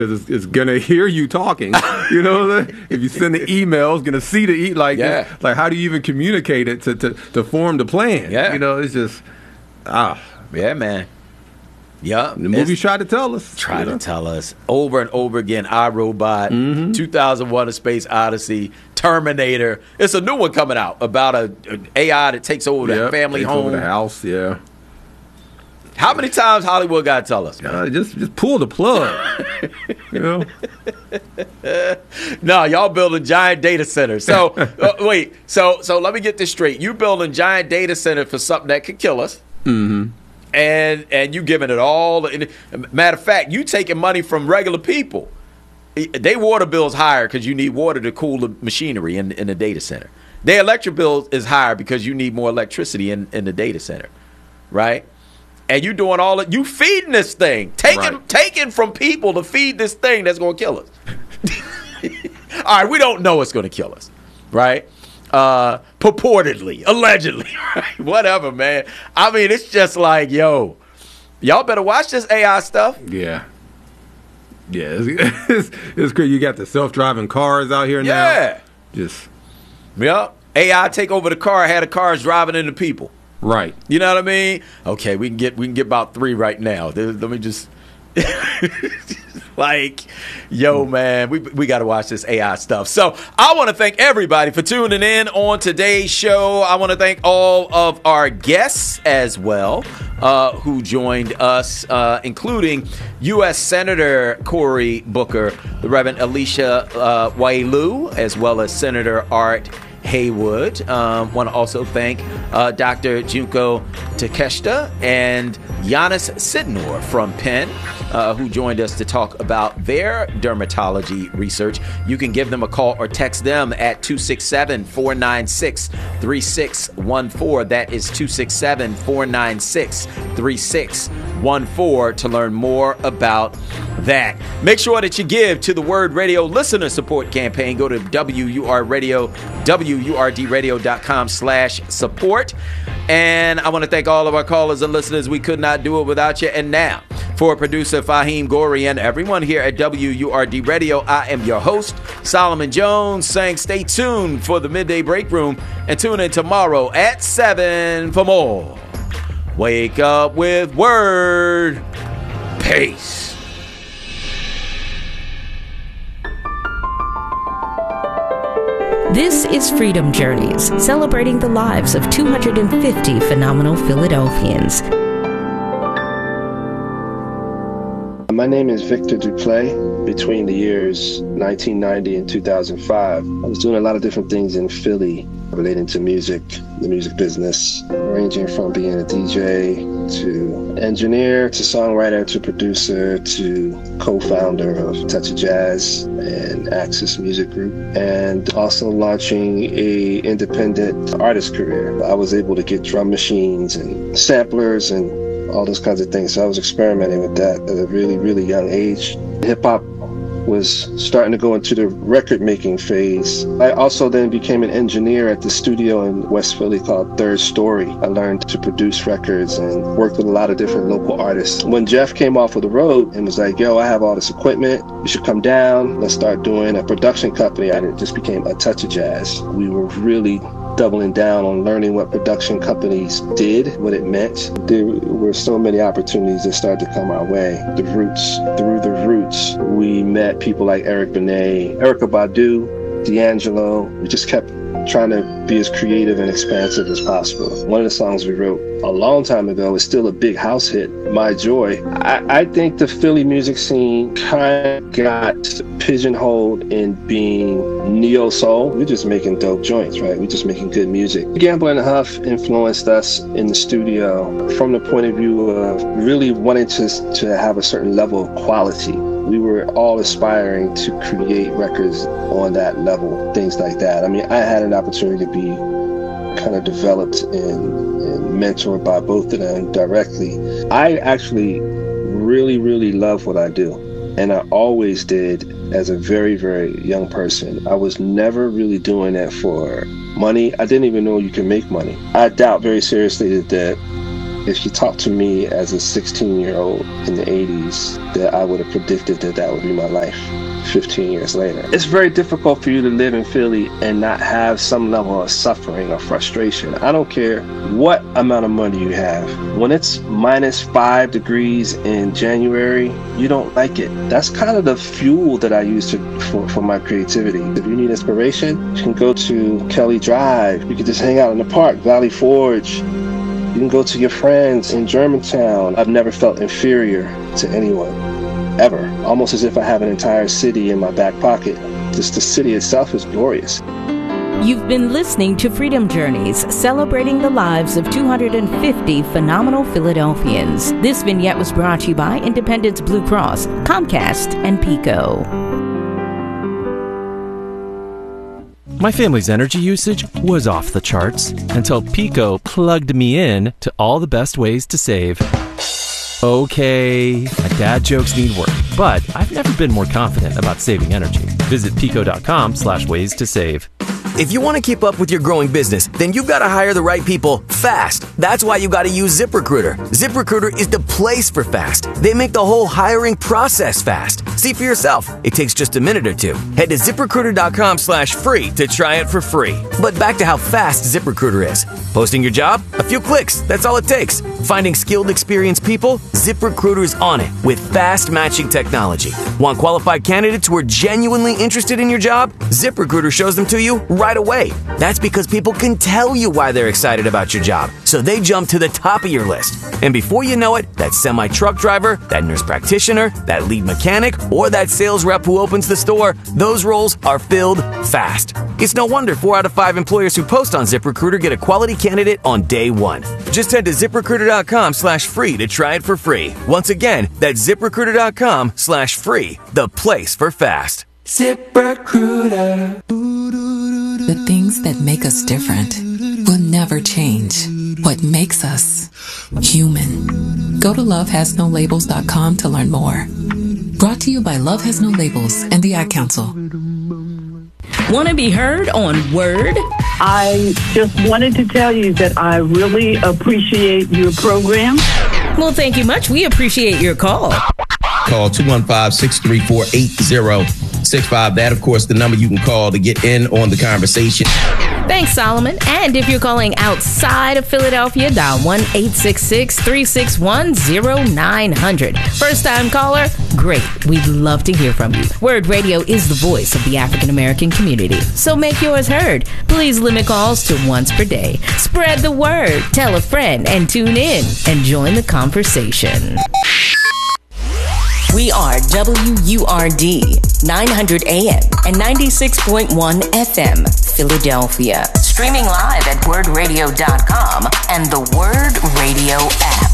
because it's gonna hear you talking. You know, if you send the email, it's gonna see the like how do you even communicate it to form the plan? Yeah, you know, it's just yeah, man. Yeah, the movies try to tell us. To tell us over and over again. iRobot, 2001: A Space Odyssey, Terminator. It's a new one coming out about an AI that takes over the family home, over the house. Yeah. How many times Hollywood got to tell us? Just pull the plug. You know. No, y'all building giant data centers. So wait. So let me get this straight. You building giant data center for something that could kill us. Mm-hmm. And you giving it all. Matter of fact, you taking money from regular people. They water bills higher because you need water to cool the machinery in the data center. Their electric bill is higher because you need more electricity in the data center, right? And you doing all it. You feeding this thing, taking from people to feed this thing that's going to kill us. All right, we don't know it's going to kill us, right? Purportedly, allegedly, right? Whatever, man. I mean, it's just like, yo, y'all better watch this AI stuff. Yeah. Yeah, it's crazy. You got the self-driving cars out here now. Yeah. AI take over the car, had the cars driving into people. Right. You know what I mean? Okay, we can get about 3 right now. Let me just like, yo, man, we got to watch this AI stuff. So I want to thank everybody for tuning in on today's show. I want to thank all of our guests as well who joined us, including U.S. Senator Cory Booker, the Reverend Alicia Wailu, as well as Senator Art Haywood. Want to also thank Dr. Junko Takeshita and Giannis Sidnor from Penn, who joined us to talk about their dermatology research. You can give them a call or text them at 267-496-3614. That is 267-496-3614 to learn more about that. Make sure that you give to the Word Radio Listener Support Campaign. Go to WURdradio.com/support. And I want to thank all of our callers and listeners. We could not do it without you. And now, for producer Fahim Gori and everyone here at WURD Radio, I am your host, Solomon Jones, saying stay tuned for the Midday Break Room and tune in tomorrow at 7 for more. Wake up with Word. Peace. This is Freedom Journeys, celebrating the lives of 250 phenomenal Philadelphians. My name is Victor Duplay. Between the years 1990 and 2005, I was doing a lot of different things in Philly relating to music, the music business, ranging from being a DJ to engineer to songwriter to producer to co-founder of Touch of Jazz and Axis Music Group, and also launching a independent artist career. I was able to get drum machines and samplers and all those kinds of things. So I was experimenting with that at a really, really young age. Hip-hop was starting to go into the record-making phase. I also then became an engineer at the studio in West Philly called Third Story. I learned to produce records and worked with a lot of different local artists. When Jeff came off of the road and was like, yo, I have all this equipment, you should come down, let's start doing a production company, I just became A Touch of Jazz. We were really doubling down on learning what production companies did, what it meant. There were so many opportunities that started to come our way. Through the Roots, we met people like Eric Benet, Erykah Badu, D'Angelo. We just kept trying to be as creative and expansive as possible. One of the songs we wrote a long time ago is still a big house hit, My Joy. I think the Philly music scene kind of got pigeonholed in being neo-soul. We're just making dope joints, right? We're just making good music. Gamble and Huff influenced us in the studio from the point of view of really wanting to have a certain level of quality. We were all aspiring to create records on that level, things like that. I mean, I had an opportunity to be kind of developed and mentored by both of them directly. I actually really, really love what I do. And I always did as a very, very young person. I was never really doing it for money. I didn't even know you can make money. I doubt very seriously that If you talked to me as a 16-year-old in the 80s, that I would have predicted that would be my life 15 years later. It's very difficult for you to live in Philly and not have some level of suffering or frustration. I don't care what amount of money you have. When it's -5 degrees in January, you don't like it. That's kind of the fuel that I use for my creativity. If you need inspiration, you can go to Kelly Drive. You can just hang out in the park, Valley Forge. You can go to your friends in Germantown. I've never felt inferior to anyone, ever. Almost as if I have an entire city in my back pocket. Just the city itself is glorious. You've been listening to Freedom Journeys, celebrating the lives of 250 phenomenal Philadelphians. This vignette was brought to you by Independence Blue Cross, Comcast, and PECO. My family's energy usage was off the charts until PECO plugged me in to all the best ways to save. Okay, my dad jokes need work, but I've never been more confident about saving energy. Visit PECO.com/ways to save. If you want to keep up with your growing business, then you've got to hire the right people fast. That's why you got to use ZipRecruiter. ZipRecruiter is the place for fast. They make the whole hiring process fast. See for yourself. It takes just a minute or two. Head to ZipRecruiter.com/free to try it for free. But back to how fast ZipRecruiter is. Posting your job? A few clicks. That's all it takes. Finding skilled, experienced people? ZipRecruiter's on it with fast matching technology. Want qualified candidates who are genuinely interested in your job? ZipRecruiter shows them to you right away. That's because people can tell you why they're excited about your job, so they jump to the top of your list. And before you know it, that semi-truck driver, that nurse practitioner, that lead mechanic, or that sales rep who opens the store, those roles are filled fast. It's no wonder 4 out of 5 employers who post on ZipRecruiter get a quality candidate on day one. Just head to ZipRecruiter.com/free to try it for free. Once again, that's ZipRecruiter.com/free, the place for fast. ZipRecruiter. The things that make us different will never change. What makes us human. Go to lovehasnolabels.com to learn more. Brought to you by Love Has No Labels and the Ad Council. Want to be heard on Word? I just wanted to tell you that I really appreciate your program. Well, thank you much. We appreciate your call. Call 215-634-8065. That, of course, the number you can call to get in on the conversation. Thanks, Solomon. And if you're calling outside of Philadelphia, dial 1-866-361-0900. First-time caller? Great. We'd love to hear from you. Word Radio is the voice of the African-American community. So make yours heard. Please limit calls to once per day. Spread the word. Tell a friend and tune in and join the conversation. We are WURD 900 AM and 96.1 FM, Philadelphia. Streaming live at wordradio.com and the Word Radio app.